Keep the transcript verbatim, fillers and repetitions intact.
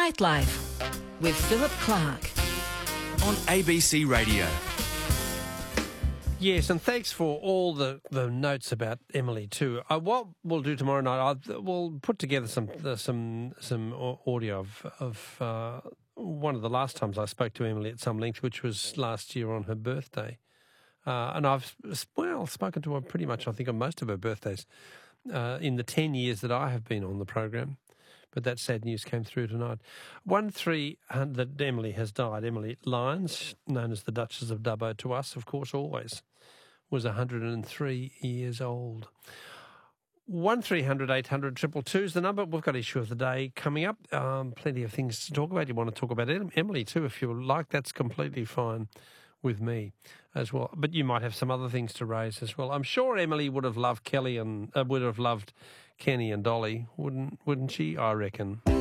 Nightlife with Philip Clark on A B C Radio. Yes, and thanks for all the, the notes about Emily too. Uh, what we'll do tomorrow night, I'll, we'll put together some uh, some some audio of of uh, one of the last times I spoke to Emily at some length, which was last year on her birthday. Uh, and I've well spoken to her pretty much, I think, on most of her birthdays uh, in the ten years that I have been on the program. But that sad news came through tonight. One three hundred Emily has died. Emily Lyons, known as the Duchess of Dubbo to us, of course, always, was one hundred three years old. One three hundred eight hundred triple two is the number. We've got issue of the day coming up. Um, plenty of things to talk about. You want to talk about Emily too, if you like. That's completely fine with me as well. But you might have some other things to raise as well. I'm sure Emily would have loved Kelly and uh, would have loved Kenny and Dolly, wouldn't wouldn't she? I reckon.